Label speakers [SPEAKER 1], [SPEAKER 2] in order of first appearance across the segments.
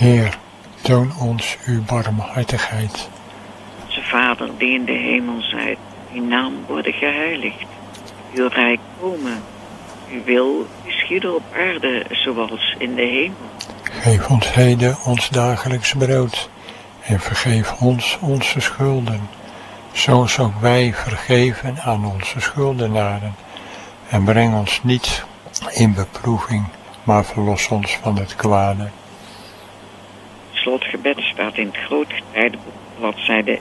[SPEAKER 1] Heer, toon ons uw barmhartigheid.
[SPEAKER 2] Onze Vader die in de hemel zijt, uw naam worden geheiligd. Uw rijk komen. Uw wil geschieden op aarde zoals in de hemel.
[SPEAKER 1] Geef ons heden ons dagelijks brood. En vergeef ons onze schulden. Zoals ook wij vergeven aan onze schuldenaren. En breng ons niet in beproeving, maar verlos ons van het kwade.
[SPEAKER 2] Slotgebed staat in het Grootgetijdenboek, bladzijde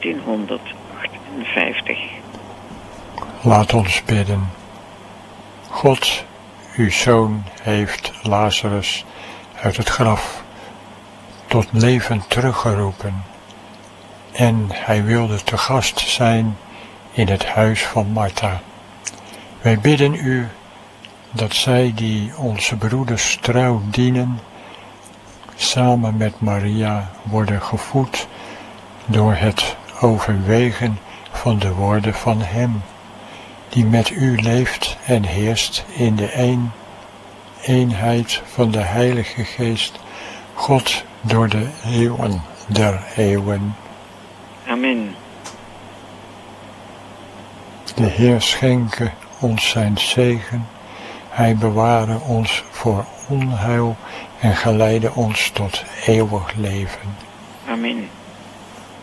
[SPEAKER 2] 1358.
[SPEAKER 1] Laat ons bidden. God, uw Zoon, heeft Lazarus uit het graf tot leven teruggeroepen. En hij wilde te gast zijn in het huis van Martha. Wij bidden u dat zij die onze broeders trouw dienen, samen met Maria worden gevoed door het overwegen van de woorden van hem, die met u leeft en heerst in de eenheid van de Heilige Geest, God door de eeuwen der eeuwen.
[SPEAKER 2] Amen.
[SPEAKER 1] De Heer schenke ons zijn zegen, hij beware ons voor onheil en geleide ons tot eeuwig leven.
[SPEAKER 2] Amen.